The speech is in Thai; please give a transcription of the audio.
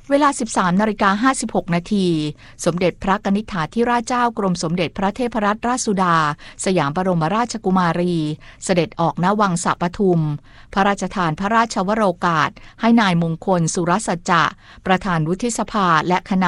เวลา 13:56 นาทีสมเด็จพระกนิษฐาธิราชเจ้ากรมสมเด็จพระเทพรัตนราชสุดาสยามบรมราชกุมารีเสด็จออกณวังสะปทุมพระราชทานพระราชวโรกาสให้นายมงคลสุรสัจจะประธานวุฒิสภาและคณะ